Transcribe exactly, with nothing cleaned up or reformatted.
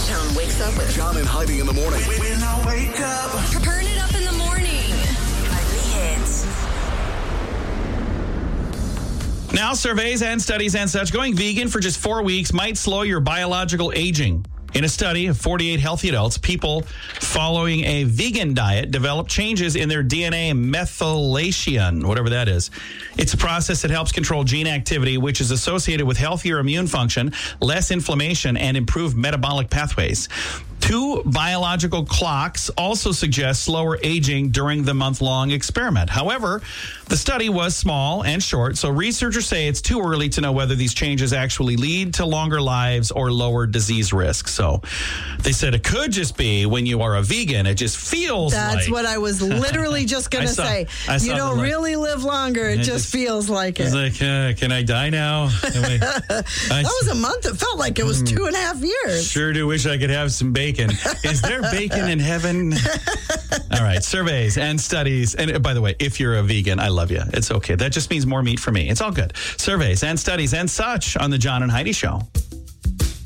H-Town wakes up with John and Heidi in the morning. When I wake up. Turn it up in the morning. Heidi hits. Now, surveys and studies and such, going vegan for just four weeks might slow your biological aging. In a study of forty-eight healthy adults, people following a vegan diet developed changes in their D N A methylation, whatever that is. It's a process that helps control gene activity, which is associated with healthier immune function, less inflammation, and improved metabolic pathways. Two biological clocks also suggest slower aging during the month-long experiment. However, the study was small and short, so researchers say it's too early to know whether these changes actually lead to longer lives or lower disease risk. So they said it could just be when you are a vegan, it just feels That's like... what I was literally just going to say. I You don't like, really live longer. It, it just, just feels like it. It's like, uh, can I die now? I, that was a month. It felt like it was two and a half years. Sure do wish I could have some bacon. Is there bacon in heaven? All right, surveys and studies. And by the way, if you're a vegan, I love you. It's okay. That just means more meat for me. It's all good. Surveys and studies and such on the John and Heidi Show.